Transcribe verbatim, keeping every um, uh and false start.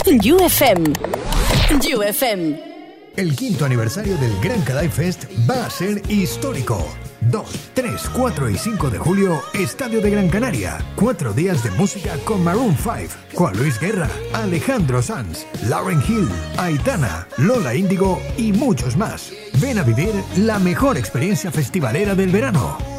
U F M. U F M. El quinto aniversario del Gran Canal Fest va a ser histórico. dos, tres, cuatro y cinco de julio, Estadio de Gran Canaria. Cuatro días de música con Maroon cinco, Juan Luis Guerra, Alejandro Sanz, Lauryn Hill, Aitana, Lola Índigo y muchos más. Ven a vivir la mejor experiencia festivalera del verano.